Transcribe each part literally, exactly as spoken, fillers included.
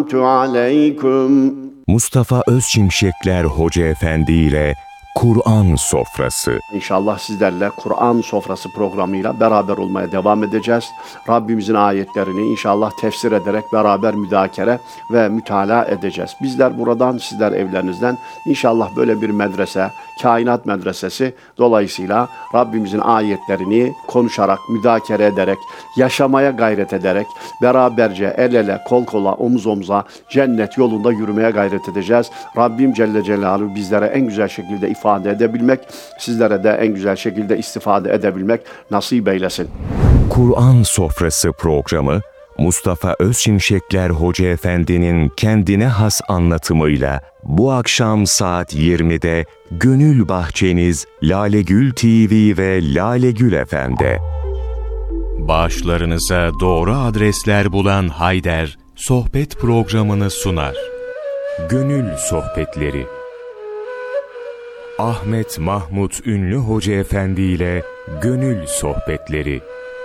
aleyküm. Mustafa Özçimşekler Hoca Efendi ile Kur'an Sofrası. İnşallah sizlerle Kur'an Sofrası programıyla beraber olmaya devam edeceğiz. Rabbimizin ayetlerini inşallah tefsir ederek beraber müzakere ve mütalaa edeceğiz. Bizler buradan, sizler evlerinizden inşallah böyle bir medrese, kainat medresesi dolayısıyla Rabbimizin ayetlerini konuşarak, müzakere ederek, yaşamaya gayret ederek, beraberce el ele, kol kola, omuz omuza cennet yolunda yürümeye gayret edeceğiz. Rabbim Celle Celaluhu bizlere en güzel şekilde ifade edebilmek, sizlere de en güzel şekilde istifade edebilmek nasip eylesin. Kur'an Sofrası programı, Mustafa Özçimşekler Hoca Efendi'nin kendine has anlatımıyla bu akşam saat yirmide Gönül Bahçeniz Lalegül T V ve Lalegül F M'de. Bağışlarınıza doğru adresler bulan Hayder, sohbet programını sunar. Gönül Sohbetleri. Ahmet Mahmut Ünlü Hoca Efendi ile Gönül Sohbetleri.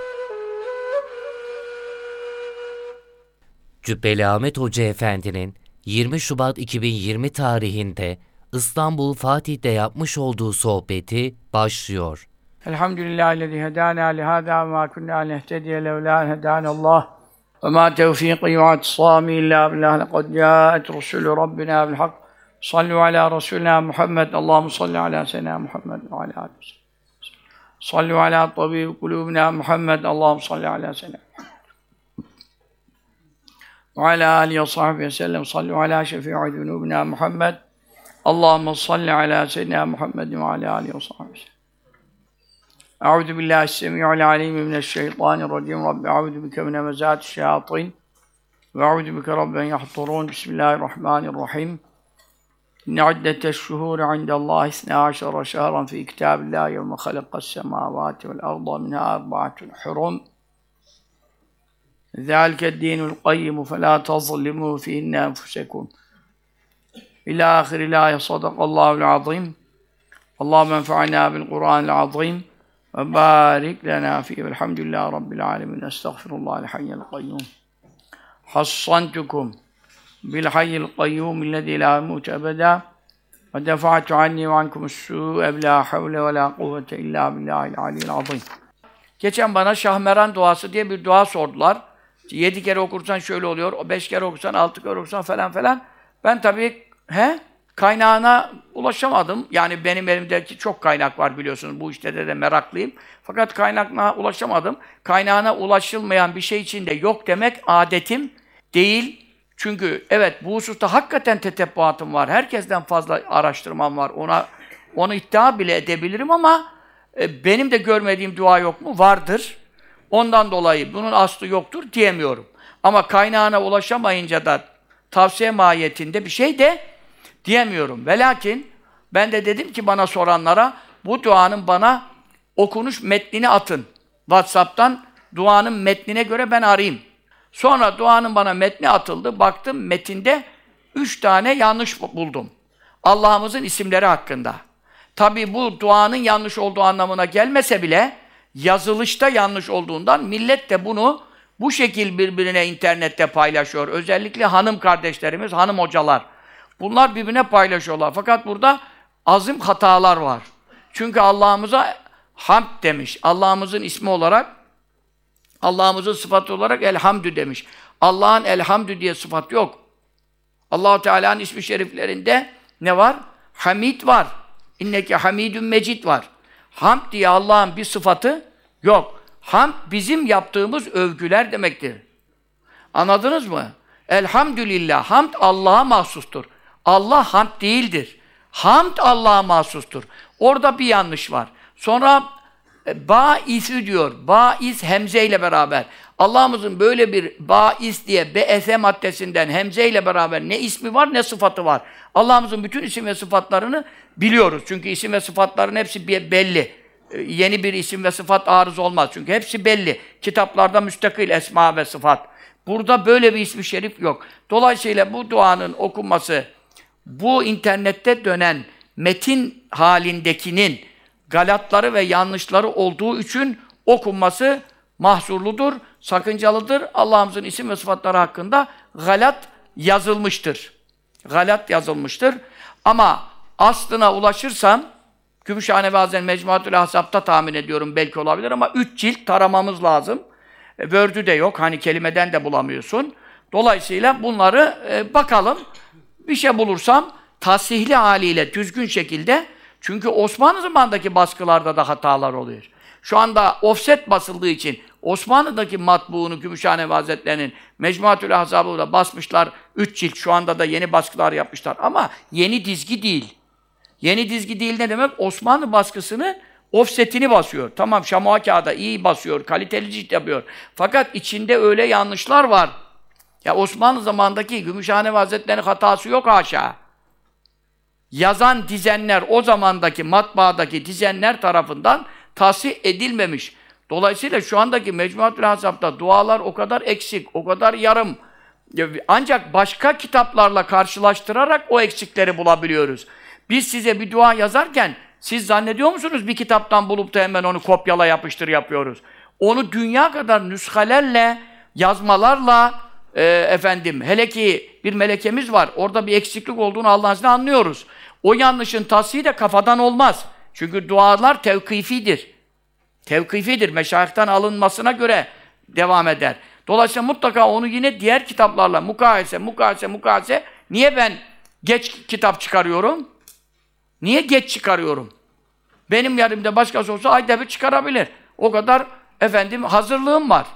Cübbeli Ahmet Hoca Efendi'nin yirmi Şubat iki bin yirmi tarihinde İstanbul Fatih'te yapmış olduğu sohbeti başlıyor. Elhamdülillahillezî hedâna lihâzâ ve mâ kunnâ nehtediye levlâ en hedânallâh ve mâ tevfîkî ve atisâmî illâ billâh lekad câet rusûlü rabbinâ bilhak. Sallu alâ Resulina Muhammed. Allâhumme salli alâ seyyidina Muhammed ve alâ âlihi. Sallu alâ tabîb kulûbina Muhammed. Allâhumme salli alâ seyyidina ve alâ âlihi ve sahbihi ve sellem. Sallu alâ şefî'i zunûbina Muhammed. Allâhumme salli alâ seyyidina Muhammed ve alâ âlihi ve sahbihi. Eûzü billâhissemî'il alîm mineşşeytânirracîm. Rabbi eûzü bike min hemezâti'ş-şeyâtîn ve eûzü bike rabbi en yahturûn. Bismillahirrahmanirrahim. İnne iddete'ş-şuhûri indellâhi isnâ aşara şehran fî kitâbillâhi yevme halaqas-semâvâti vel arda minhâ arba'atun hurum. Zâlike'd-dînul qayyim felâ tazlimû fîhinne enfusekum. İlâ âhiril âye. Sadakallâhu'l azîm. Allâhumme enfa'nâ bil Kur'ânil azîm ve bârik lenâ fîhî. Velhamdülillâhi rabbil âlemin. Estağfirullâhel hayyel kayyûm. Hassantukum bil hayyil kayyûm illezî lâ yemûtu ebedâ ve defa'tu annî ve ankumu's-sû'e bilâ havle ve lâ kuvvete illâ billâhil aliyyil azîm. Geçen bana Şahmeran duası diye bir dua sordular. Yedi kere okursan şöyle oluyor, o beş kere okursan, altı kere okursan falan falan. Ben tabii he, kaynağına ulaşamadım. Yani benim elimdeki çok kaynak var biliyorsunuz. Bu işte de, de meraklıyım. Fakat kaynağına ulaşamadım. Kaynağına ulaşılmayan bir şey için de yok demek adetim değil. Çünkü evet bu hususta hakikaten tetebbuatım var. Herkesten fazla araştırmam var. Ona onu iddia bile edebilirim ama e, benim de görmediğim dua yok mu? Vardır. Ondan dolayı bunun aslı yoktur diyemiyorum. Ama kaynağına ulaşamayınca da tavsiye mahiyetinde bir şey de diyemiyorum. Ve lakin ben de dedim ki bana soranlara bu duanın bana okunuş metnini atın. WhatsApp'tan duanın metnine göre ben arayayım. Sonra duanın bana metni atıldı. Baktım metinde üç tane yanlış buldum. Allah'ımızın isimleri hakkında. Tabii bu duanın yanlış olduğu anlamına gelmese bile yazılışta yanlış olduğundan millet de bunu bu şekil birbirine internette paylaşıyor. Özellikle hanım kardeşlerimiz, hanım hocalar. Bunlar birbirine paylaşıyorlar. Fakat burada azim hatalar var. Çünkü Allah'ımıza hamd demiş. Allah'ımızın ismi olarak, Allah'ımızın sıfatı olarak elhamdü demiş. Allah'ın elhamdü diye sıfat yok. Allah-u Teala'nın ismi şeriflerinde ne var? Hamid var. İnneke hamidun mecid var. Hamd diye Allah'ın bir sıfatı yok. Hamd bizim yaptığımız övgüler demektir. Anladınız mı? Elhamdülillah. Hamd Allah'a mahsustur. Allah hamd değildir. Hamd Allah'a mahsustur. Orada bir yanlış var. Sonra Ba'isü diyor. Ba'is hemze ile beraber. Allah'ımızın böyle bir Ba'is diye B S maddesinden hemze ile beraber ne ismi var ne sıfatı var. Allah'ımızın bütün isim ve sıfatlarını biliyoruz. Çünkü isim ve sıfatların hepsi belli. Yeni bir isim ve sıfat arız olmaz. Çünkü hepsi belli. Kitaplarda müstakil esma ve sıfat. Burada böyle bir ismi şerif yok. Dolayısıyla bu duanın okunması, bu internette dönen metin halindekinin galatları ve yanlışları olduğu için okunması mahzurludur, sakıncalıdır. Allah'ımızın isim ve sıfatları hakkında galat yazılmıştır. Galat yazılmıştır. Ama aslına ulaşırsam, Gümüşhane ve Hazretleri Mecmuatül Ahzab'ta tahmin ediyorum belki olabilir ama üç cilt taramamız lazım. E, Word'ü de yok, hani kelimeden de bulamıyorsun. Dolayısıyla bunları e, bakalım, bir şey bulursam tasihli haliyle, düzgün şekilde, çünkü Osmanlı zamanındaki baskılarda da hatalar oluyor. Şu anda offset basıldığı için Osmanlı'daki matbuğunu Gümüşhane ve Hazretleri'nin Mecmuatül Ahzab'ı da basmışlar, üç cilt, şu anda da yeni baskılar yapmışlar ama yeni dizgi değil. Yeni dizgi değil ne demek? Osmanlı baskısının offsetini basıyor. Tamam, şamua kağıda iyi basıyor, kaliteli cilt yapıyor. Fakat içinde öyle yanlışlar var. Ya Osmanlı zamanındaki Gümüşhane ve Hazretleri'nin hatası yok haşa. Yazan dizenler, o zamandaki matbaadaki dizenler tarafından tahsih edilmemiş. Dolayısıyla şu andaki Mecmuatül Ahzab'da dualar o kadar eksik, o kadar yarım. Ancak başka kitaplarla karşılaştırarak o eksikleri bulabiliyoruz. Biz size bir dua yazarken, siz zannediyor musunuz bir kitaptan bulup da hemen onu kopyala yapıştır yapıyoruz? Onu dünya kadar nüshalerle, yazmalarla, e, efendim, hele ki bir melekemiz var, orada bir eksiklik olduğunu Allah'ın izniyle anlıyoruz. O yanlışın tahsihi de kafadan olmaz. Çünkü dualar tevkifidir. Tevkifidir. Meşayihten alınmasına göre devam eder. Dolayısıyla mutlaka onu yine diğer kitaplarla mukayese, mukayese, mukayese. Niye ben geç kitap çıkarıyorum? Niye geç çıkarıyorum? Benim yerimde başkası olsa ayda bir çıkarabilir. O kadar efendim hazırlığım var.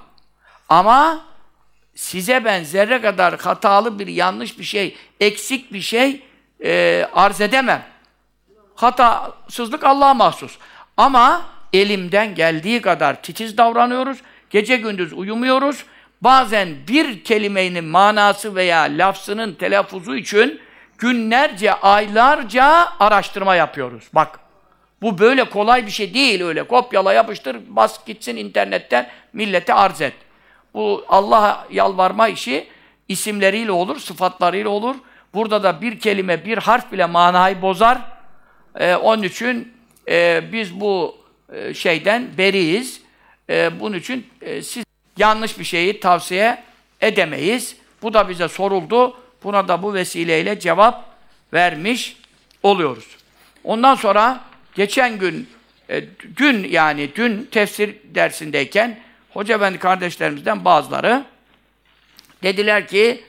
Ama size ben zerre kadar hatalı bir, yanlış bir şey, eksik bir şey e, arz edemem. Hatasızlık Allah'a mahsus. Ama elimden geldiği kadar titiz davranıyoruz. Gece gündüz uyumuyoruz. Bazen bir kelimenin manası veya lafzının telaffuzu için günlerce, aylarca araştırma yapıyoruz. Bak, bu böyle kolay bir şey değil öyle. Kopyala, yapıştır, bas gitsin internetten, millete arz et. Bu Allah'a yalvarma işi isimleriyle olur, sıfatlarıyla olur. Burada da bir kelime, bir harf bile manayı bozar. Ee, onun için e, biz bu e, şeyden beriyiz. E, bunun için e, siz yanlış bir şeyi tavsiye edemeyiz. Bu da bize soruldu. Buna da bu vesileyle cevap vermiş oluyoruz. Ondan sonra geçen gün, e, dün yani dün tefsir dersindeyken Hoca Efendi kardeşlerimizden bazıları dediler ki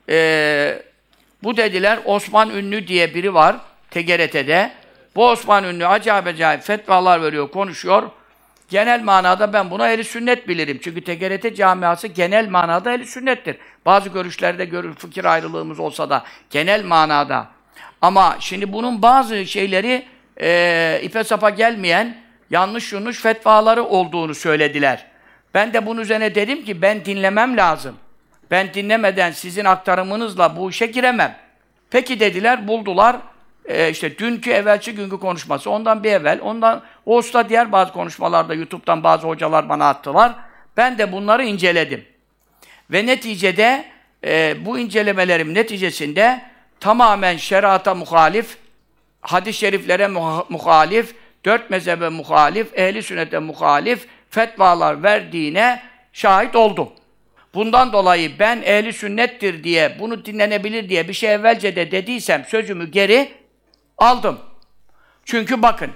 e, bu dediler Osman Ünlü diye biri var T G R T'de. Bu Osman Ünlü acayip acayip fetvalar veriyor, konuşuyor. Genel manada ben buna ehl-i sünnet bilirim. Çünkü T G R T camiası genel manada ehl-i sünnettir. Bazı görüşlerde görür, fikir ayrılığımız olsa da genel manada. Ama şimdi bunun bazı şeyleri e, ipe sapa gelmeyen yanlış yanlış fetvaları olduğunu söylediler. Ben de bunun üzerine dedim ki ben dinlemem lazım. Ben dinlemeden sizin aktarımınızla bu işe giremem. Peki dediler, buldular. Ee, işte dünkü, evvelki günkü konuşması, ondan bir evvel, ondan o usta diğer bazı konuşmalarda YouTube'dan bazı hocalar bana attılar. Ben de bunları inceledim. Ve neticede e, bu incelemelerim neticesinde tamamen şeriata muhalif, hadis-i şeriflere muha- muhalif, dört mezhebe muhalif, ehli sünnete muhalif fetvalar verdiğine şahit oldum. Bundan dolayı ben ehli sünnettir diye, bunu dinlenebilir diye bir şey evvelce de dediysem sözümü geri aldım. Çünkü bakın,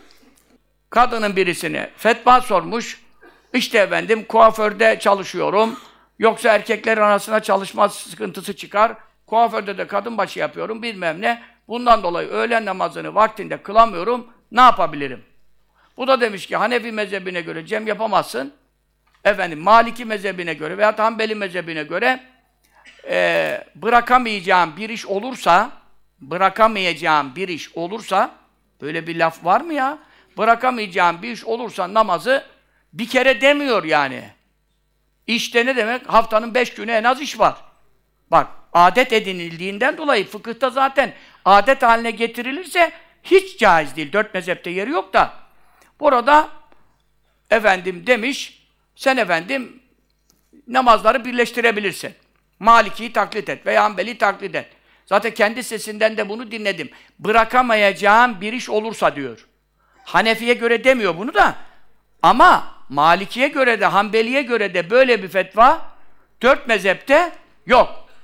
kadının birisine fetva sormuş, işte efendim kuaförde çalışıyorum, yoksa erkekler arasında çalışma sıkıntısı çıkar, kuaförde de kadın başı yapıyorum, bilmem ne, bundan dolayı öğlen namazını vaktinde kılamıyorum, ne yapabilirim? Bu da demiş ki Hanefi mezhebine göre cem yapamazsın, efendim Maliki mezhebine göre veya Hanbeli mezhebine göre e, bırakamayacağım bir iş olursa, bırakamayacağım bir iş olursa, böyle bir laf var mı ya? Bırakamayacağım bir iş olursa namazı bir kere demiyor yani. İşte ne demek? Haftanın beş günü en az iş var. Bak, adet edinildiğinden dolayı fıkıhta zaten adet haline getirilirse hiç caiz değil. Dört mezhepte yeri yok da. Burada efendim demiş, sen efendim namazları birleştirebilirsin. Maliki'yi taklit et veya Hanbeli'yi taklit et. Zaten kendi sesinden de bunu dinledim. Bırakamayacağım bir iş olursa diyor. Hanefi'ye göre demiyor bunu da. Ama Maliki'ye göre de, Hanbeli'ye göre de böyle bir fetva dört mezhepte yok.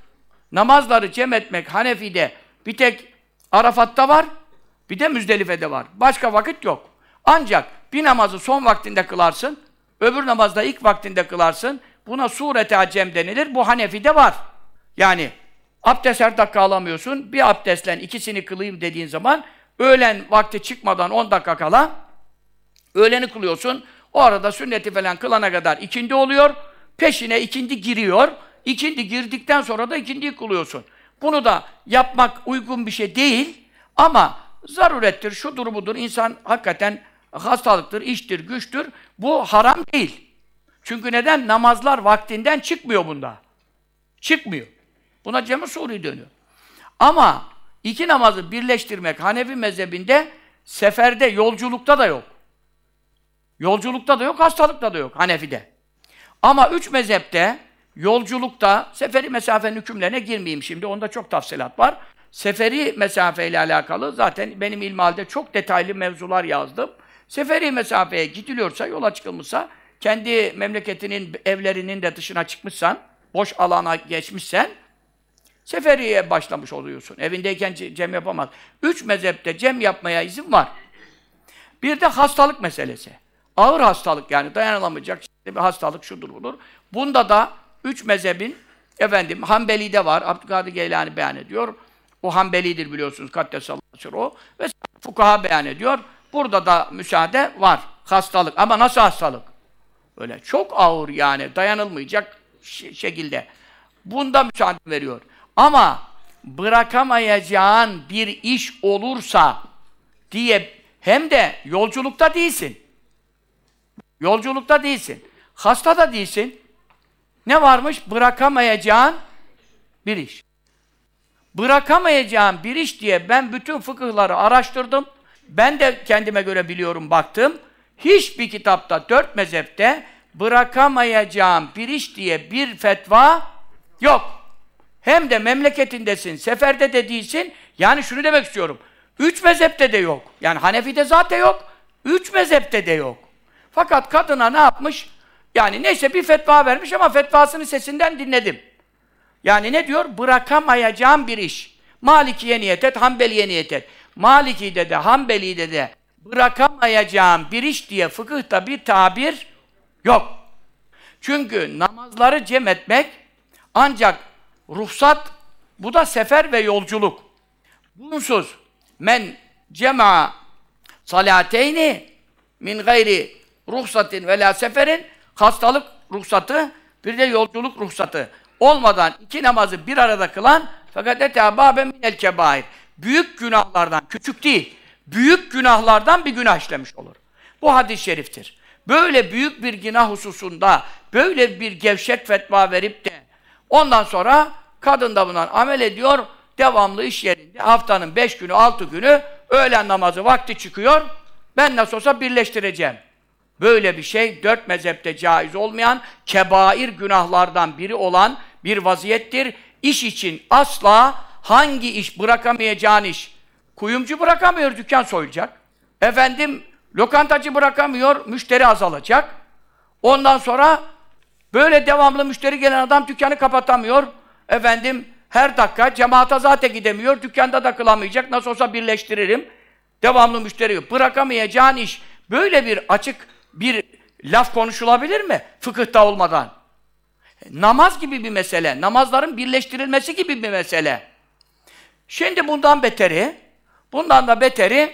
namazları cem etmek Hanefi'de bir tek Arafat'ta var, bir de Müzdelife'de var. Başka vakit yok. Ancak bir namazı son vaktinde kılarsın, öbür namazda ilk vaktinde kılarsın. Buna surete cem denilir. Bu Hanefi'de var. Yani abdest her dakika alamıyorsun. Bir abdestle ikisini kılayım dediğin zaman öğlen vakti çıkmadan on dakika kala öğleni kılıyorsun. O arada sünneti falan kılana kadar ikindi oluyor. Peşine ikindi giriyor. İkindi girdikten sonra da ikindiyi kılıyorsun. Bunu da yapmak uygun bir şey değil. Ama zarurettir, şudur budur. İnsan hakikaten hastalıktır, iştir, güçtür. Bu haram değil. Çünkü neden? Namazlar vaktinden çıkmıyor bunda. Çıkmıyor. Buna cem-i suri dönüyor. Ama iki namazı birleştirmek Hanefi mezhebinde seferde, yolculukta da yok. Yolculukta da yok, hastalıkta da yok Hanefi'de. Ama üç mezhepte yolculukta, seferi mesafenin hükümlerine girmeyeyim şimdi, onda çok tafsilat var. Seferi mesafeyle alakalı zaten benim ilmihalde çok detaylı mevzular yazdım. Seferi mesafeye gidiliyorsa, yola çıkılmışsa, kendi memleketinin evlerinin de dışına çıkmışsan, boş alana geçmişsen, seferiye başlamış oluyorsun. Evindeyken cem yapamaz. Üç mezhepte cem yapmaya izin var. Bir de hastalık meselesi. Ağır hastalık yani dayanılamayacak bir hastalık şudur budur. Bunda da üç mezhebin efendim Hanbeli'de var. Abdülkadir Geylani beyan ediyor. O Hanbeli'dir biliyorsunuz. Kaddesallahu o ve fukaha beyan ediyor. Burada da müsaade var. Hastalık. Ama nasıl hastalık? Öyle çok ağır yani dayanılmayacak şekilde. Bunda müsaade veriyor. Ama bırakamayacağın bir iş olursa diye hem de yolculukta değilsin. Yolculukta değilsin. Hasta da değilsin. Ne varmış? Bırakamayacağın bir iş. Bırakamayacağın bir iş diye ben bütün fıkıhları araştırdım. Ben de kendime göre biliyorum, baktım. Hiçbir kitapta, dört mezhepte bırakamayacağım bir iş diye bir fetva yok. Hem de memleketindesin, seferde de değilsin. Yani şunu demek istiyorum. Üç mezhepte de yok. Yani Hanefi'de zaten yok. Üç mezhepte de yok. Fakat kadına ne yapmış? Yani neyse bir fetva vermiş ama fetvasını sesinden dinledim. Yani ne diyor? Bırakamayacağım bir iş. Maliki'ye niyet et, Hanbeli'ye niyet et. Maliki'de de, Hanbeli'de de bırakamayacağım bir iş diye fıkıhta bir tabir yok. Çünkü namazları cem etmek ancak ruhsat, bu da sefer ve yolculuk. Bunsuz men cema salateyni min gayri ruhsatin ve la seferin, hastalık ruhsatı bir de yolculuk ruhsatı olmadan iki namazı bir arada kılan fakat etâbâbe minel kebâir. Büyük günahlardan, küçük değil, büyük günahlardan bir günah işlemiş olur. Bu hadis-i şeriftir. Böyle büyük bir günah hususunda böyle bir gevşek fetva verip de ondan sonra kadın da bundan amel ediyor, devamlı iş yerinde haftanın beş günü, altı günü öğlen namazı vakti çıkıyor, ben nasıl olsa birleştireceğim. Böyle bir şey dört mezhepte caiz olmayan, kebair günahlardan biri olan bir vaziyettir. İş için asla hangi iş bırakamayacağın iş? Kuyumcu bırakamıyor, dükkan soyulacak. Efendim, lokantacı bırakamıyor, müşteri azalacak. Ondan sonra böyle devamlı müşteri gelen adam dükkanı kapatamıyor. Efendim, her dakika cemaata zaten gidemiyor, dükkanda da kılamayacak, nasıl olsa birleştiririm. Devamlı müşteri yok. Bırakamayacağın iş. Böyle bir açık bir laf konuşulabilir mi? Fıkıhta olmadan. Namaz gibi bir mesele, namazların birleştirilmesi gibi bir mesele. Şimdi bundan beteri, bundan da beteri,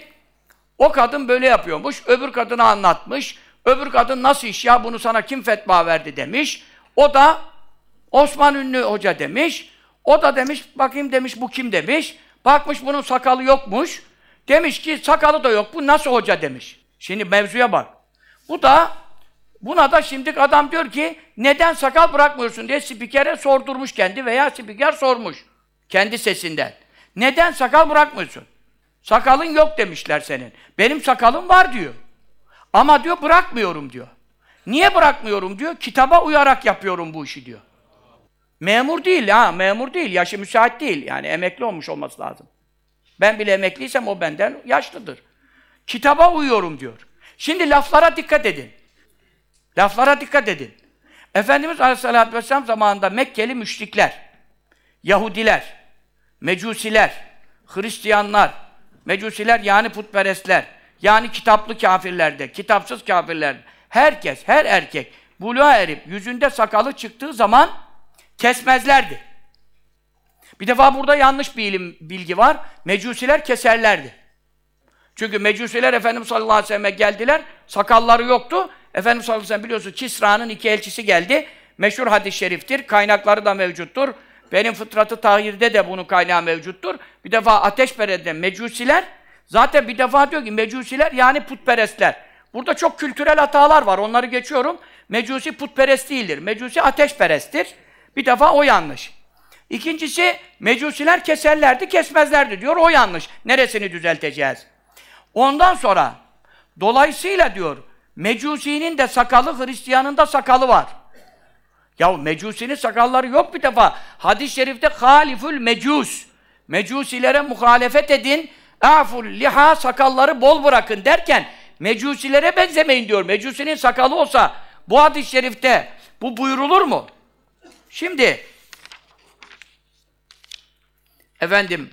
o kadın böyle yapıyormuş, öbür kadına anlatmış, öbür kadın nasıl iş ya, bunu sana kim fetva verdi demiş, o da Osman Ünlü Hoca demiş, o da demiş, bakayım demiş, bu kim demiş, bakmış bunun sakalı yokmuş, demiş ki sakalı da yok, bu nasıl hoca demiş. Şimdi mevzuya bak. Bu da, buna da şimdi adam diyor ki, neden sakal bırakmıyorsun diye spikere sordurmuş kendi veya spiker sormuş kendi sesinden. Neden sakal bırakmıyorsun? Sakalın yok demişler senin. Benim sakalım var diyor. Ama diyor bırakmıyorum diyor. Niye bırakmıyorum diyor? Kitaba uyarak yapıyorum bu işi diyor. Memur değil ha, memur değil. Yaşı müsait değil. Yani emekli olmuş olması lazım. Ben bile emekliysem o benden yaşlıdır. Kitaba uyuyorum diyor. Şimdi laflara dikkat edin. Laflara dikkat edin. Efendimiz Aleyhisselatü Vesselam zamanında Mekkeli müşrikler, Yahudiler, Mecusiler, Hristiyanlar, Mecusiler yani putperestler, yani kitaplı kâfirlerde, kitapsız kâfirlerde, herkes, her erkek buluğa erip yüzünde sakalı çıktığı zaman kesmezlerdi. Bir defa burada yanlış bir ilim, bilgi var. Mecusiler keserlerdi. Çünkü Mecusiler Efendimiz sallallahu aleyhi ve sellem'e geldiler, sakalları yoktu. Efendimiz sallallahu aleyhi ve sellem biliyorsunuz Kisra'nın iki elçisi geldi. Meşhur hadis-i şeriftir, kaynakları da mevcuttur. Benim Fıtrat-ı Tahir'de de bunun kaynağı mevcuttur. Bir defa Ateşpere'de Mecusiler, zaten bir defa diyor ki Mecusiler yani putperestler. Burada çok kültürel hatalar var, onları geçiyorum. Mecusi putperest değildir, Mecusi ateşperesttir. Bir defa o yanlış. İkincisi, Mecusiler keserlerdi, kesmezlerdi diyor, o yanlış. Neresini düzelteceğiz? Ondan sonra, dolayısıyla diyor, Mecusi'nin de sakalı, Hristiyan'ın da sakalı var. Ya Mecusi'nin sakalları yok bir defa. Hadis-i şerifte halifül mecus. Mecusilere muhalefet edin. Aful liha, sakalları bol bırakın derken Mecusilere benzemeyin diyor. Mecusi'nin sakalı olsa bu hadis-i şerifte bu buyurulur mu? Şimdi efendim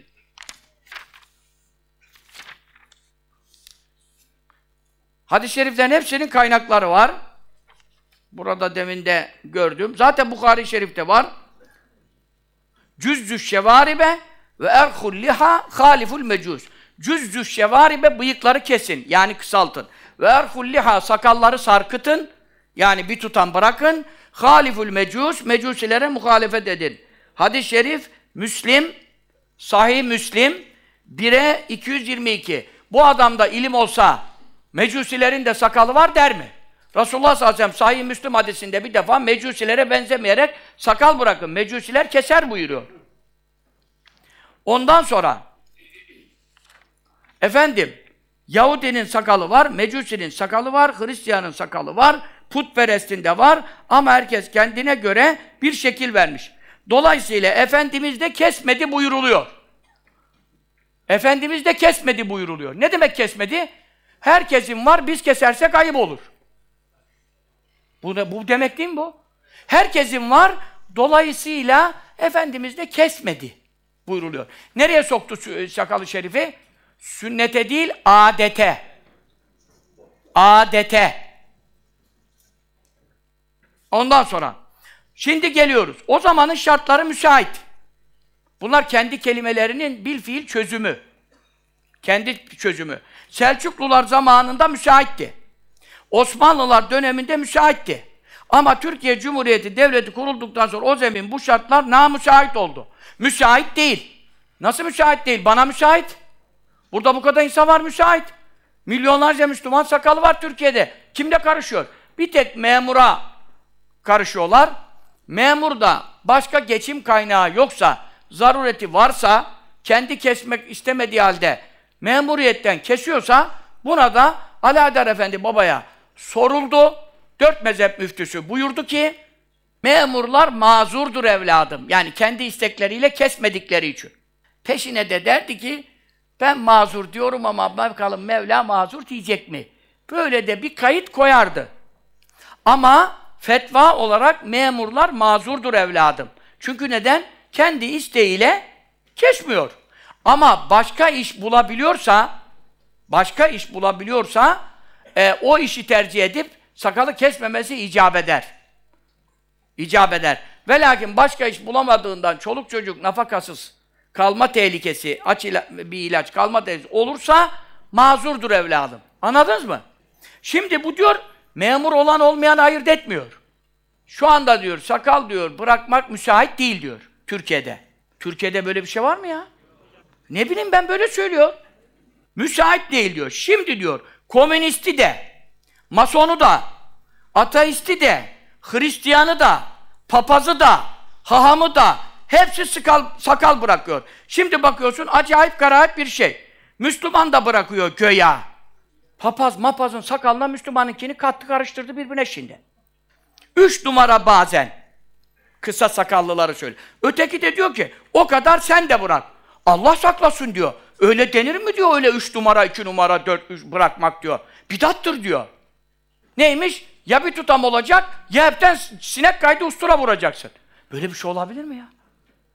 hadis-i şeriflerin hepsinin kaynakları var. Burada demin de gördüm. Zaten Bukhari Şerif'te var. Cüzzü şevaribe ve erhul liha haliful mecus. Cüzzü şevaribe, bıyıkları kesin, yani kısaltın. Ve erhul liha, sakalları sarkıtın, yani bir tutam bırakın. Haliful mecus, mecusilere muhalefet edin. Hadis-i şerif Müslim, Sahih Müslim bire iki yüz yirmi iki. Bu adamda ilim olsa mecusilerin de sakalı var der mi? Resulullah sallallahu aleyhi ve sellem Sahih Müslim hadisinde bir defa mecusilere benzemeyerek sakal bırakın. Mecusiler keser buyuruyor. Ondan sonra efendim Yahudinin sakalı var, Mecusinin sakalı var, Hristiyanın sakalı var, putperestin de var ama herkes kendine göre bir şekil vermiş. Dolayısıyla Efendimiz de kesmedi buyuruluyor. Efendimiz de kesmedi buyuruluyor. Ne demek kesmedi? Herkesin var, biz kesersek ayıp olur. Bu, bu demek değil mi bu? Herkesin var, dolayısıyla Efendimiz de kesmedi buyruluyor. Nereye soktu sakalı şerifi? Sünnete değil, adete. Adete. Ondan sonra, şimdi geliyoruz. O zamanın şartları müsait. Bunlar kendi kelimelerinin bilfiil çözümü. Kendi çözümü. Selçuklular zamanında müsaitti. Osmanlılar döneminde müsaitti. Ama Türkiye Cumhuriyeti Devleti kurulduktan sonra o zemin, bu şartlar namüsait oldu. Müsait değil. Nasıl müsait değil? Bana müsait. Burada bu kadar insan var, müsait. Milyonlarca Müslüman sakalı var Türkiye'de. Kimle karışıyor? Bir tek memura karışıyorlar. Memur da başka geçim kaynağı yoksa, zarureti varsa, kendi kesmek istemediği halde memuriyetten kesiyorsa, buna da Ali Haydar Efendi babaya soruldu. Dört mezhep müftüsü buyurdu ki, memurlar mazurdur evladım. Yani kendi istekleriyle kesmedikleri için. Peşine de derdi ki, ben mazur diyorum ama bakalım Mevla mazur diyecek mi? Böyle de bir kayıt koyardı. Ama fetva olarak memurlar mazurdur evladım. Çünkü neden? Kendi isteğiyle kesmiyor. Ama başka iş bulabiliyorsa, başka iş bulabiliyorsa, e, o işi tercih edip sakalı kesmemesi icap eder. İcap eder. Ve lakin başka iş bulamadığından çoluk çocuk nafakasız kalma tehlikesi, aç ila bir ilaç kalma tehlikesi olursa mazurdur evladım. Anladınız mı? Şimdi bu diyor, memur olan olmayan ayırt etmiyor. Şu anda diyor, sakal diyor, bırakmak müsait değil diyor Türkiye'de. Türkiye'de böyle bir şey var mı ya? Ne bileyim ben, böyle söylüyor. Müsait değil diyor. Şimdi diyor, komünisti de, masonu da, ateisti de, Hristiyanı da, papazı da, hahamı da, hepsi sakal, sakal bırakıyor. Şimdi bakıyorsun, acayip garip bir şey. Müslüman da bırakıyor göya. Papaz, mapazın sakalına Müslümanınkini kattı, karıştırdı birbirine şimdi. Üç numara bazen. Kısa sakallıları söyle. Öteki de diyor ki, o kadar sen de bırak. Allah saklasın diyor. Öyle denir mi diyor, öyle üç numara, iki numara, dört, üç bırakmak diyor. Bidattır diyor. Neymiş? Ya bir tutam olacak, ya hepten sinek kaydı ustura vuracaksın. Böyle bir şey olabilir mi ya?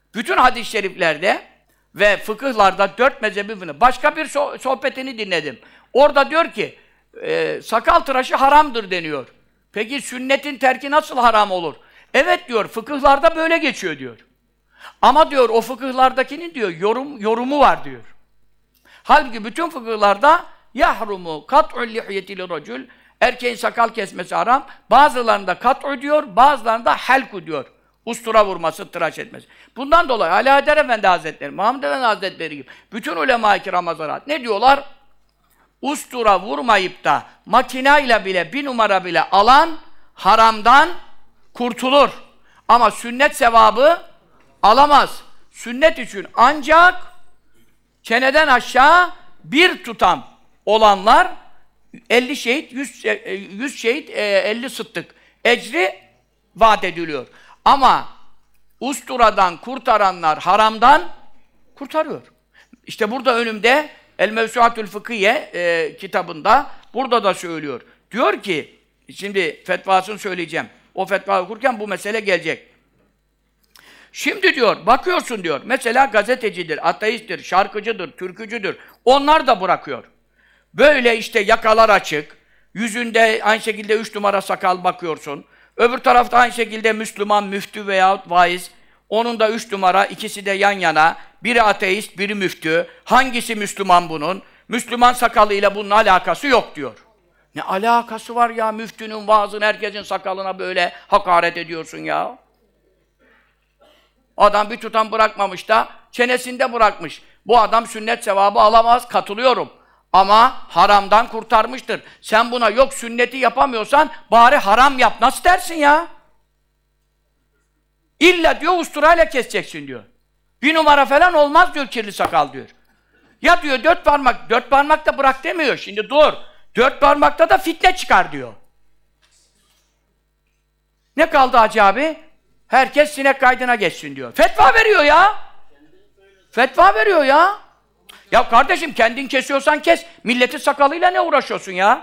Bütün hadis-i şeriflerde ve fıkıhlarda dört mezhebin başka bir sohbetini dinledim. Orada diyor ki e, sakal tıraşı haramdır deniyor. Peki sünnetin terki nasıl haram olur? Evet diyor, fıkıhlarda böyle geçiyor diyor. Ama diyor o fıkıhlardakinin diyor yorum yorumu var diyor. Halbuki bütün fıkıhlarda yahrumu kat'u lihyeti liracul, erkeğin sakal kesmesi haram. Bazılarında kat'u diyor, bazılarında helku diyor. Ustura vurması, tıraş etmesi. Bundan dolayı Ali Haydar Efendi Hazretleri, Muhammed Efendi Hazretleri gibi bütün ulema-i kirama zarat ne diyorlar? Ustura vurmayıp da makinayla bile, bir numara bile alan haramdan kurtulur. Ama sünnet sevabı alamaz. Sünnet için ancak çeneden aşağı bir tutam olanlar elli şehit, yüz şehit, elli sıddık ecri vaat ediliyor. Ama usturadan kurtaranlar haramdan kurtarıyor. İşte burada önümde El-Mevsuatül Fıkhiye e, kitabında burada da söylüyor. Diyor ki, şimdi fetvasını söyleyeceğim. O fetva okurken bu mesele gelecek. Şimdi diyor, bakıyorsun diyor, mesela gazetecidir, ateisttir, şarkıcıdır, türkücüdür. Onlar da bırakıyor. Böyle işte yakalar açık, yüzünde aynı şekilde üç numara sakal bakıyorsun. Öbür tarafta aynı şekilde Müslüman, müftü veyahut vaiz. Onun da üç numara, ikisi de yan yana. Biri ateist, biri müftü. Hangisi Müslüman bunun? Müslüman sakalıyla bunun alakası yok diyor. Ne alakası var ya müftünün, vaazın, herkesin sakalına böyle hakaret ediyorsun ya? Adam bir tutam bırakmamış da çenesinde bırakmış. Bu adam sünnet sevabı alamaz, katılıyorum. Ama haramdan kurtarmıştır. Sen buna yok sünneti yapamıyorsan bari haram yap. Nasıl dersin ya? İlla diyor usturayla keseceksin diyor. Bir numara falan olmaz diyor kirli sakal diyor. Ya diyor dört parmak, dört parmak da bırak demiyor. Şimdi dur. Dört parmakta da fitne çıkar diyor. Ne kaldı Hacı abi? Herkes sinek kaydına geçsin diyor. Fetva veriyor ya. Fetva veriyor ya. Ya kardeşim kendin kesiyorsan kes. Milletin sakalıyla ne uğraşıyorsun ya?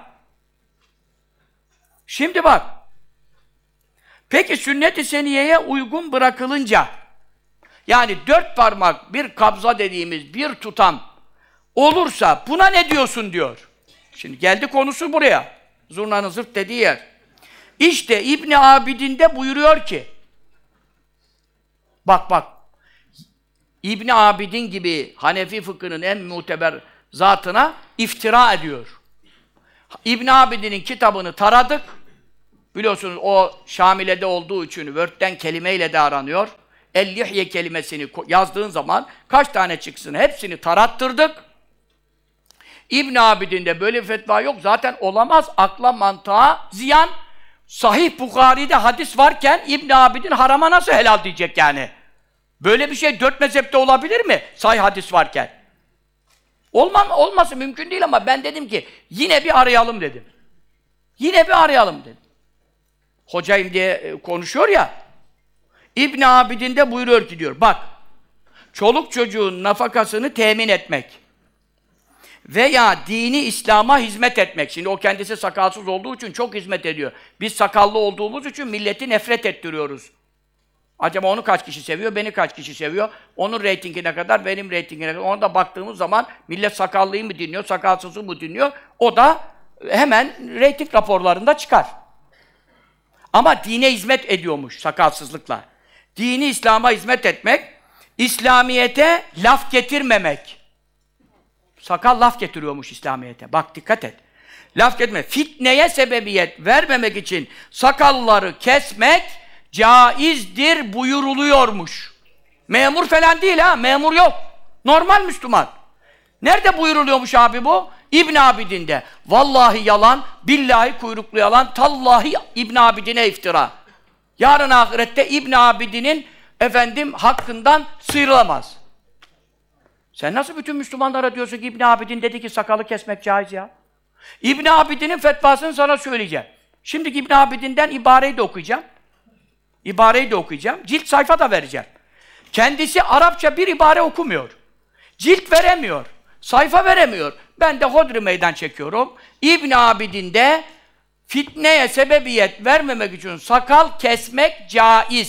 Şimdi bak. Peki sünnet-i seniyeye uygun bırakılınca, yani dört parmak, bir kabza dediğimiz bir tutam olursa buna ne diyorsun diyor. Şimdi geldi konusu buraya. Zurnanın zırt dediği yer. İşte İbn-i Abidin de buyuruyor ki, bak bak, İbn Abidin gibi Hanefi fıkhının en muteber zatına iftira ediyor. İbn Abidin'in kitabını taradık. Biliyorsunuz o Şamile'de olduğu için Word'den kelimeyle de aranıyor. El-Lihye kelimesini yazdığın zaman kaç tane çıksın hepsini tarattırdık. İbn Abidin'de böyle bir fetva yok. Zaten olamaz. Akla, mantığa ziyan. Sahih Bukhari'de hadis varken İbn Abidin harama nasıl helal diyecek yani? Böyle bir şey dört mezhepte olabilir mi? Sahih hadis varken. Olmam, olması mümkün değil ama ben dedim ki yine bir arayalım dedim. Yine bir arayalım dedim. Hocayım diye konuşuyor ya. İbn Abidin de buyuruyor ki diyor, bak, çoluk çocuğun nafakasını temin etmek veya dini İslam'a hizmet etmek. Şimdi o kendisi sakalsız olduğu için çok hizmet ediyor. Biz sakallı olduğumuz için milleti nefret ettiriyoruz. Acaba onu kaç kişi seviyor, beni kaç kişi seviyor? Onun reytingine kadar, benim reytingine kadar. Ona da baktığımız zaman millet sakallıyı mı dinliyor, sakalsızı mı dinliyor? O da hemen reyting raporlarında çıkar. Ama dine hizmet ediyormuş sakalsızlıkla. Dini İslam'a hizmet etmek, İslamiyete laf getirmemek. Sakal laf getiriyormuş İslamiyete. Bak dikkat et. Laf getirme. Fitneye sebebiyet vermemek için sakalları kesmek caizdir buyuruluyormuş. Memur falan değil ha, memur yok. Normal Müslüman. Nerede buyuruluyormuş abi bu? İbn Abidin'de. Vallahi yalan, billahi kuyruklu yalan, tallahi İbn Abidin'e iftira. Yarın ahirette İbn Abidin'in efendim hakkından sıyrılamaz. Sen nasıl bütün Müslümanlara diyorsun ki İbn Abidin dedi ki sakalı kesmek caiz ya? İbn Abidin'in fetvasını sana söyleyeceğim. Şimdiki İbn Abidin'den ibareyi de okuyacağım. İbareyi de okuyacağım. Cilt sayfa da vereceğim. Kendisi Arapça bir ibare okumuyor. Cilt veremiyor. Sayfa veremiyor. Ben de hodri meydan çekiyorum. İbn Abidin'de fitneye sebebiyet vermemek için sakal kesmek caiz.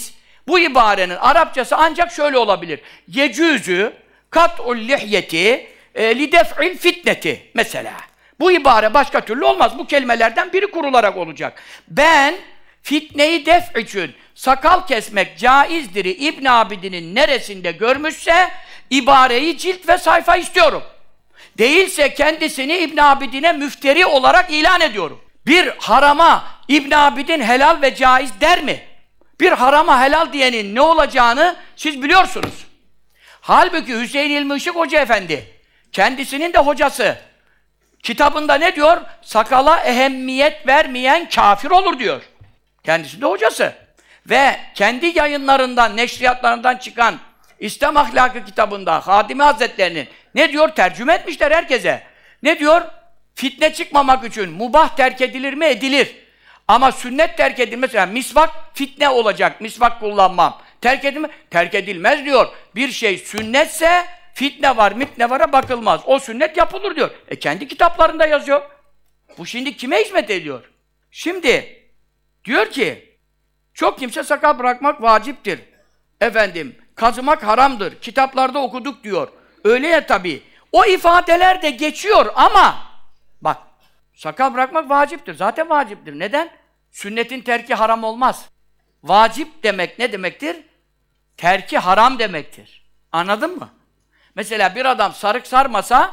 Bu ibarenin Arapçası ancak şöyle olabilir. Yecüzü kat'ul lihyeti e, lidef'il fitneti mesela. Bu ibare başka türlü olmaz. Bu kelimelerden biri kurularak olacak. Ben fitneyi def için sakal kesmek caizdir İbn Abidin'in neresinde görmüşse ibareyi cilt ve sayfa istiyorum. Değilse kendisini İbn Abidin'e müfteri olarak ilan ediyorum. Bir harama İbn Abidin helal ve caiz der mi? Bir harama helal diyenin ne olacağını siz biliyorsunuz. Halbuki Hüseyin İlmi Işık Hoca Efendi, kendisinin de hocası, kitabında ne diyor? Sakala ehemmiyet vermeyen kafir olur diyor. Kendisi de hocası. Ve kendi yayınlarından, neşriyatlarından çıkan İslam Ahlakı kitabında Hadimi Hazretlerinin ne diyor? Tercüme etmişler herkese. Ne diyor? Fitne çıkmamak için mubah terk edilir mi? Edilir. Ama sünnet terk edilmez. Yani misvak fitne olacak. Misvak kullanmam. Terk edilmez. Terk edilmez diyor. Bir şey sünnetse fitne var, mitne vara bakılmaz. O sünnet yapılır diyor. E kendi kitaplarında yazıyor. Bu şimdi kime hizmet ediyor? Şimdi diyor ki çok kimse sakal bırakmak vaciptir. Efendim kazımak haramdır. Kitaplarda okuduk diyor. Öyle ya tabii. O ifadeler de geçiyor ama bak sakal bırakmak vaciptir. Zaten vaciptir. Neden? Sünnetin terki haram olmaz. Vacip demek ne demektir? Terki haram demektir. Anladın mı? Mesela bir adam sarık sarmasa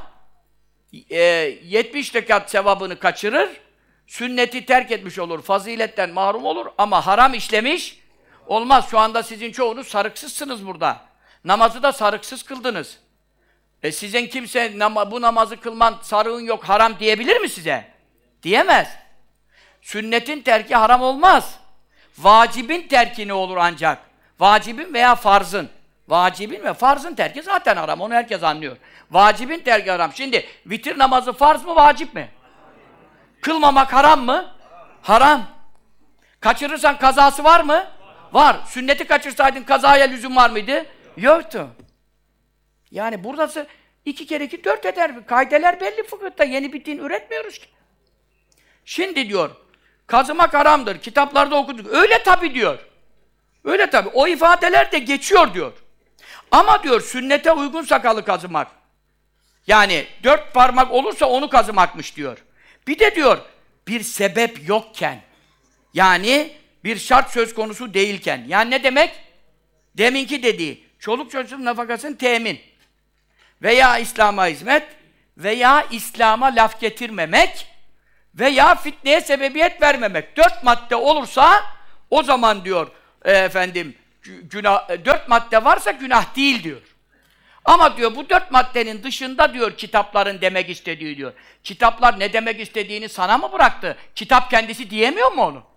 e, yetmiş rekat sevabını kaçırır, sünneti terk etmiş olur, faziletten mahrum olur ama haram işlemiş olmaz. Şu anda sizin çoğunuz sarıksızsınız burada. Namazı da sarıksız kıldınız. E sizin kimse nam bu namazı kılman, sarığın yok, haram diyebilir mi size? Diyemez. Sünnetin terki haram olmaz. Vacibin terki ne olur ancak? Vacibin veya farzın. Vacibin ve farzın terki zaten haram. Onu herkes anlıyor. Vacibin terki haram. Şimdi vitir namazı farz mı, vacip mi? Kılmamak haram mı? Haram. Kaçırırsan kazası var mı? Var. Sünneti kaçırsaydın kazaya lüzum var mıydı? Yoktu. Yani buradası iki kere iki dört eder. Kaideler belli fıkıhta. Yeni bir din üretmiyoruz ki. Şimdi diyor, kazımak haramdır. Kitaplarda okuduk. Öyle tabii diyor. Öyle tabii. O ifadeler de geçiyor diyor. Ama diyor sünnete uygun sakalı kazımak. Yani dört parmak olursa onu kazımakmış diyor. Bir de diyor bir sebep yokken, yani bir şart söz konusu değilken. Yani ne demek? Deminki dediği çoluk çocuğun nafakasını temin veya İslam'a hizmet veya İslam'a laf getirmemek veya fitneye sebebiyet vermemek. Dört madde olursa o zaman diyor e, efendim günah, dört madde varsa günah değil diyor. Ama diyor bu dört maddenin dışında diyor kitapların demek istediği diyor. Kitaplar ne demek istediğini sana mı bıraktı? Kitap kendisi diyemiyor mu onu?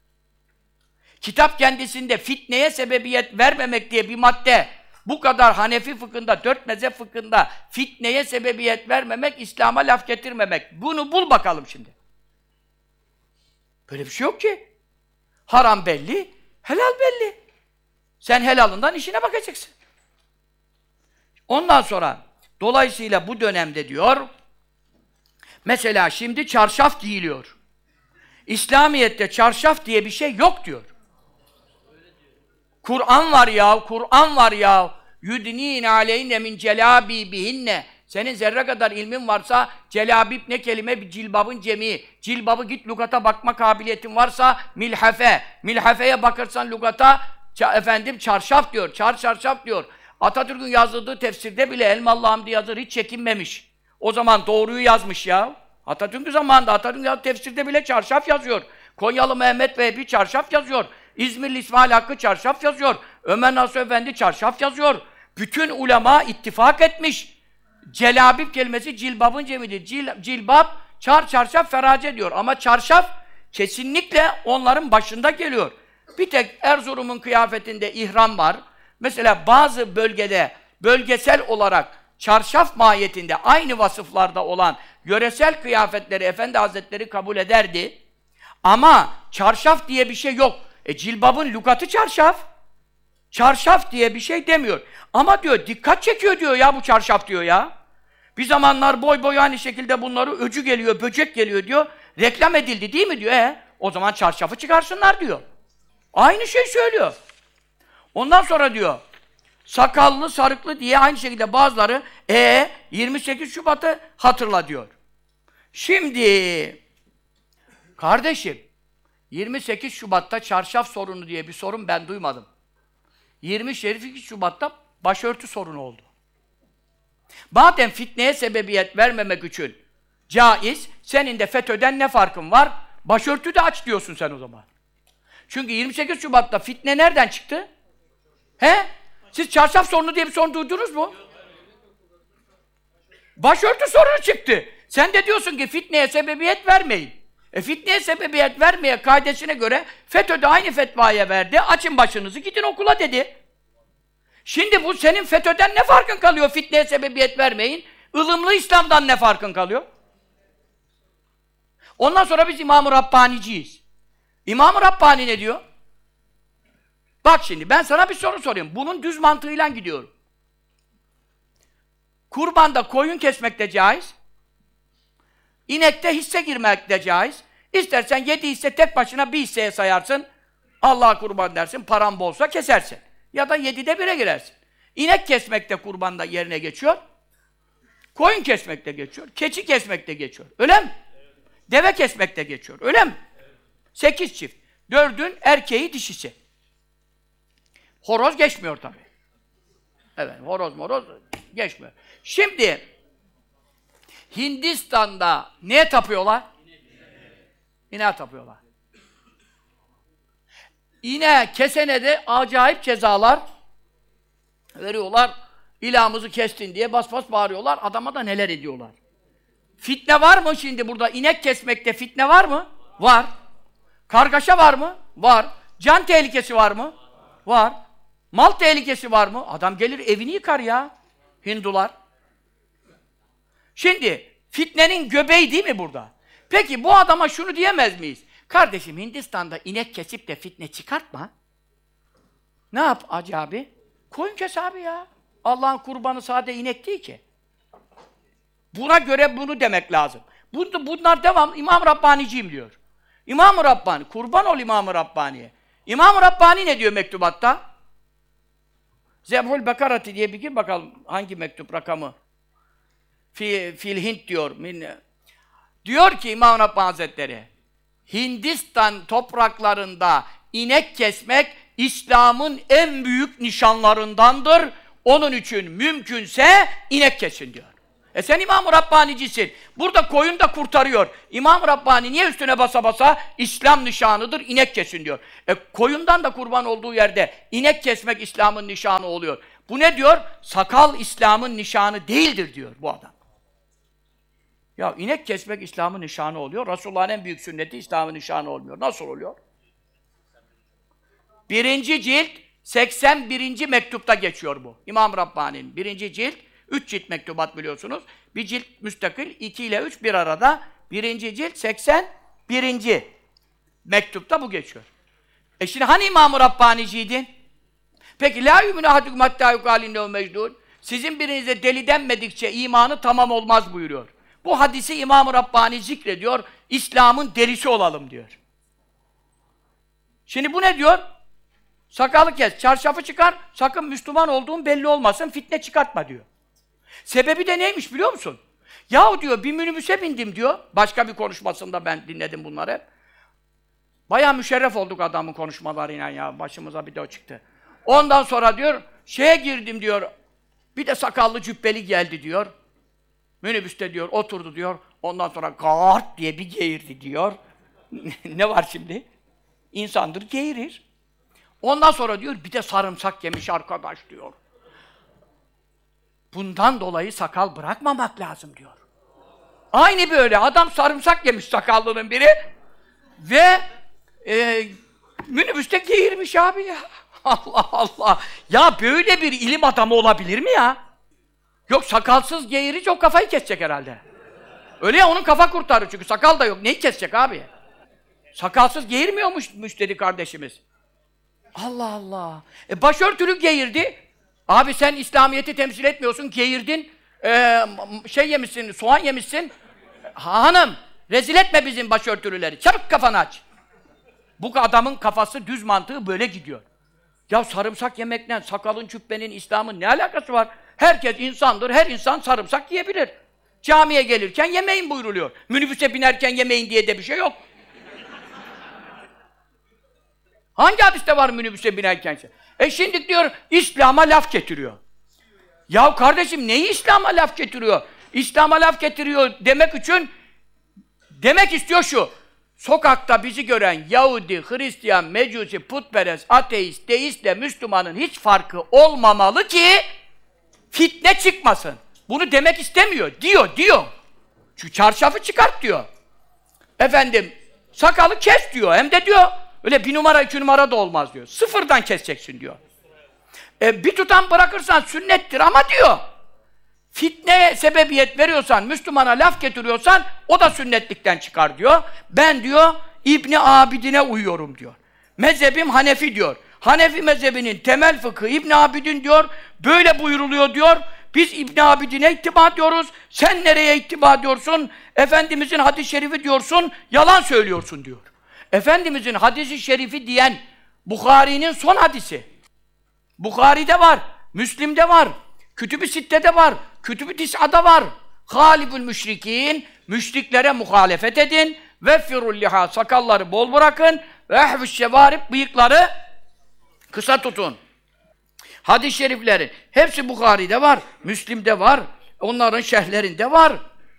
Kitap kendisinde fitneye sebebiyet vermemek diye bir madde, bu kadar Hanefi fıkhında, dört mezhep fıkhında fitneye sebebiyet vermemek, İslam'a laf getirmemek. Bunu bul bakalım şimdi. Böyle bir şey yok ki. Haram belli, helal belli. Sen helalından işine bakacaksın. Ondan sonra, dolayısıyla bu dönemde diyor, mesela şimdi çarşaf giyiliyor. İslamiyet'te çarşaf diye bir şey yok diyor. Kur'an var ya, Kur'an var ya. Yudnîne aleyne min celâbîbihinne. Senin zerre kadar ilmin varsa, celabib ne kelime? Bir cilbabın cemi. Cilbabı git lugata bakma kabiliyetin varsa, milhafe. Milhafeye bakırsan lugata, efendim çarşaf diyor, çar çarşaf diyor. Atatürk'ün yazdığı tefsirde bile Elmalı Hamdi Yazır hiç çekinmemiş. O zaman doğruyu yazmış ya. Atatürk'ün zamanında Atatürk'ün yazdığı tefsirde bile çarşaf yazıyor. Konyalı Mehmet Vehbi çarşaf yazıyor. İzmirli İsmail Hakkı çarşaf yazıyor. Ömer Nasuh Efendi çarşaf yazıyor. Bütün ulema ittifak etmiş. Celabib kelimesi cilbabın cemidir. Cil, cilbab, çar çarşaf ferace diyor. Ama çarşaf kesinlikle onların başında geliyor. Bir tek Erzurum'un kıyafetinde ihram var. Mesela bazı bölgede bölgesel olarak çarşaf mahiyetinde aynı vasıflarda olan yöresel kıyafetleri Efendi Hazretleri kabul ederdi. Ama çarşaf diye bir şey yok. E cilbabın lügatı çarşaf. Çarşaf diye bir şey demiyor. Ama diyor dikkat çekiyor diyor ya bu çarşaf diyor ya. Bir zamanlar boy boy aynı şekilde bunları öcü geliyor, böcek geliyor diyor. Reklam edildi değil mi diyor. E o zaman çarşafı çıkarsınlar diyor. Aynı şey söylüyor. Ondan sonra diyor, sakallı, sarıklı diye aynı şekilde bazıları e yirmi sekiz Şubat'ı hatırla diyor. Şimdi kardeşim, yirmi sekiz Şubat'ta çarşaf sorunu diye bir sorun ben duymadım. yirmi Şubat'ta başörtü sorunu oldu. Madem fitneye sebebiyet vermemek için caiz, senin de FETÖ'den ne farkın var? Başörtü de aç diyorsun sen o zaman. Çünkü yirmi sekiz Şubat'ta fitne nereden çıktı? He? Siz çarşaf sorunu diye bir sorun duydunuz mu? Başörtü sorunu çıktı. Sen de diyorsun ki fitneye sebebiyet vermeyin. E fitneye sebebiyet vermeye kaidesine göre FETÖ de aynı fetvaya verdi. Açın başınızı, gidin okula dedi. Şimdi bu senin FETÖ'den ne farkın kalıyor fitneye sebebiyet vermeyin? Ilımlı İslam'dan ne farkın kalıyor? Ondan sonra biz İmam-ı Rabbani'ciyiz. İmam-ı Rabbani ne diyor? Bak şimdi ben sana bir soru sorayım. Bunun düz mantığıyla gidiyorum. Kurbanda koyun kesmek de caiz. İnekte hisse girmek de caiz. İstersen yedi hisse tek başına bir hisseye sayarsın. Allah'a kurban dersin, paran bolsa kesersin. Ya da yedide bire girersin. İnek kesmek de kurbanda yerine geçiyor. Koyun kesmek de geçiyor. Keçi kesmek de geçiyor. Öyle mi? Deve kesmek de geçiyor. Öyle mi? Sekiz çift. Dördün erkeği, dişisi. Horoz geçmiyor tabii. Evet, horoz moroz geçmiyor. Şimdi Hindistan'da neye tapıyorlar? İneğe tapıyorlar. İneğe kesene de acayip cezalar veriyorlar. İlahımızı kestin diye bas bas bağırıyorlar. Adama da neler ediyorlar. Fitne var mı şimdi burada? İnek kesmekte fitne var mı? Var. Kargaşa var mı? Var. Can tehlikesi var mı? Var. Mal tehlikesi var mı? Adam gelir evini yıkar ya. Hindular. Şimdi fitnenin göbeği değil mi burada? Peki bu adama şunu diyemez miyiz? Kardeşim Hindistan'da inek kesip de fitne çıkartma. Ne yap Hacı abi? Koyun kes abi ya. Allah'ın kurbanı sade inek değil ki. Buna göre bunu demek lazım. Bunlar devam. İmam-ı Rabbani'ciyim diyor. İmam-ı Rabbani. Kurban ol İmam-ı Rabbani'ye. İmam-ı Rabbani ne diyor mektubatta? Zebhul Bekarati diye bir gir bakalım hangi mektup rakamı? Fi, fil Hint diyor. Min, diyor ki İmam Rabbani Hazretleri, Hindistan topraklarında inek kesmek İslam'ın en büyük nişanlarındandır. Onun için mümkünse inek kesin diyor. E sen İmam-ı Rabbani'cisin. Burada koyun da kurtarıyor. İmam-ı Rabbani niye üstüne basa basa İslam nişanıdır, inek kesin diyor. E koyundan da kurban olduğu yerde inek kesmek İslam'ın nişanı oluyor. Bu ne diyor? Sakal İslam'ın nişanı değildir diyor bu adam. Ya inek kesmek İslam'ın nişanı oluyor. Resulullah'ın en büyük sünneti İslam'ın nişanı olmuyor. Nasıl oluyor? Birinci cilt seksen birinci mektupta geçiyor bu. İmam Rabbani'nin birinci cilt, üç cilt mektubat biliyorsunuz. Bir cilt müstakil, iki ile üç bir arada. Birinci cilt seksen birinci mektupta bu geçiyor. E şimdi hani İmam-ı Rabbani'ciydin? Peki la yu'minu ahadukum hatta yuqale innehu mecnun. Sizin birinize deli denmedikçe imanı tamam olmaz buyuruyor. Bu hadisi İmam-ı Rabbani zikrediyor. İslam'ın delisi olalım diyor. Şimdi bu ne diyor? Sakalı kes, çarşafı çıkar, sakın Müslüman olduğun belli olmasın, fitne çıkartma diyor. Sebebi de neymiş biliyor musun? Yahu diyor, bir minibüse bindim diyor, başka bir konuşmasında ben dinledim bunları. Bayağı müşerref olduk adamın konuşmalarıyla ya, başımıza bir de o çıktı. Ondan sonra diyor, şeye girdim diyor, bir de sakallı cübbeli geldi diyor. Minibüste diyor, oturdu diyor, ondan sonra gart diye bir geğirdi diyor. Ne var şimdi? İnsandır, geğirir. Ondan sonra diyor, bir de sarımsak yemiş arkadaş diyor. Bundan dolayı sakal bırakmamak lazım diyor. Aynı böyle, adam sarımsak yemiş sakallının biri ve e, minibüste geğirmiş abi ya. Allah Allah! Ya böyle bir ilim adamı olabilir mi ya? Yok sakalsız geğirici o kafayı kesecek herhalde. Öyle ya, onun kafa kurtarır çünkü sakal da yok. Neyi kesecek abi? Sakalsız geğirmiyormuş müşteri kardeşimiz. Allah Allah! E başörtülü geğirdi. Abi sen İslamiyet'i temsil etmiyorsun, geğirdin. Ee, şey yemişsin, soğan yemişsin. Ha, hanım, rezil etme bizim başörtülüleri. Çabuk kafanı aç. Bu adamın kafası, düz mantığı böyle gidiyor. Ya sarımsak yemekle sakalın, cübbenin, İslam'ın ne alakası var? Herkes insandır, her insan sarımsak yiyebilir. Camiye gelirken yemeyin buyruluyor. Minibüse binerken yemeyin diye de bir şey yok. Hangi hadiste var minibüse binerken? E şimdi diyor, İslam'a laf getiriyor. Ya kardeşim neyi İslam'a laf getiriyor? İslam'a laf getiriyor demek için, demek istiyor şu, sokakta bizi gören Yahudi, Hristiyan, Mecusi, putperest, ateist, deistle Müslümanın hiç farkı olmamalı ki fitne çıkmasın. Bunu demek istemiyor. Diyor, diyor. Şu çarşafı çıkart diyor. Efendim, sakalı kes diyor. Hem de diyor, öyle bir numara, iki numara da olmaz diyor. Sıfırdan keseceksin diyor. E, bir tutam bırakırsan sünnettir ama diyor, fitneye sebebiyet veriyorsan, Müslümana laf getiriyorsan, o da sünnetlikten çıkar diyor. Ben diyor, İbni Abidin'e uyuyorum diyor. Mezhebim Hanefi diyor. Hanefi mezhebinin temel fıkhı İbn Abidin diyor, böyle buyuruluyor diyor. Biz İbn Abidin'e ittiba ediyoruz. Sen nereye ittiba ediyorsun? Efendimizin hadis-i şerifi diyorsun, yalan söylüyorsun diyor. Efendimizin hadis-i şerifi diyen Bukhari'nin son hadisi. Bukhari'de var, Müslim'de var, Kütüb-i Sitte'de var, Kütüb-i Tis'a'da var. Halibül müşrikin, müşriklere muhalefet edin. Veffirul liha, sakalları bol bırakın. Ve ehvüş şevarib, bıyıkları kısa tutun. Hadis-i şerifleri hepsi Bukhari'de var, Müslim'de var, onların şerhlerinde var.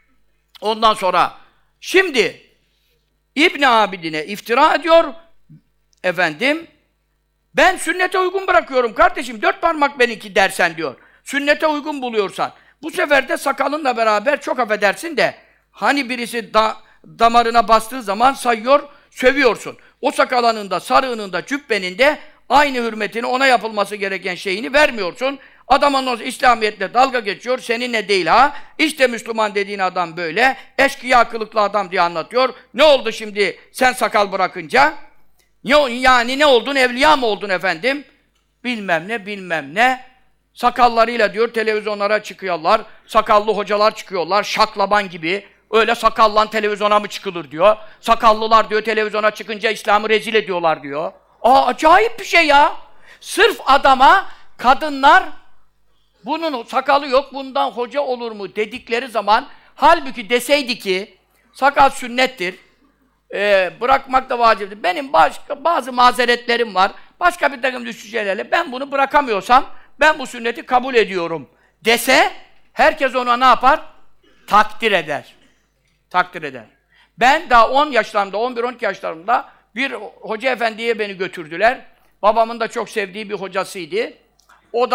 Ondan sonra şimdi İbn Abidin'e iftira ediyor. Efendim, ben sünnete uygun bırakıyorum kardeşim, dört parmak benimki dersen diyor. Sünnete uygun buluyorsan. Bu sefer de sakalınla beraber, çok affedersin de, hani birisi da, damarına bastığı zaman sayıyor, sövüyorsun. O sakalının da, sarığının da, cübbenin de aynı hürmetini, ona yapılması gereken şeyini vermiyorsun. Adam ondan sonra İslamiyetle dalga geçiyor, seninle değil ha. İşte Müslüman dediğin adam böyle, eşkıya kılıklı adam diye anlatıyor. Ne oldu şimdi sen sakal bırakınca? Yani ne oldun, evliya mı oldun efendim? Bilmem ne, bilmem ne. Sakallarıyla diyor, televizyonlara çıkıyorlar, sakallı hocalar çıkıyorlar, şaklaban gibi. Öyle sakallan televizyona mı çıkılır diyor. Sakallılar diyor, televizyona çıkınca İslam'ı rezil ediyorlar diyor. Aa, acayip bir şey ya! Sırf adama kadınlar, bunun sakalı yok, bundan hoca olur mu dedikleri zaman, halbuki deseydi ki, sakal sünnettir, Ee, bırakmak da vaciptir. Benim başka bazı mazeretlerim var. Başka bir takım düşüncelerle ben bunu bırakamıyorsam ben bu sünneti kabul ediyorum dese, herkes ona ne yapar? Takdir eder. Takdir eder. Ben daha on yaşlarımda, on bir on iki yaşlarımda bir hoca efendiye beni götürdüler. Babamın da çok sevdiği bir hocasıydı.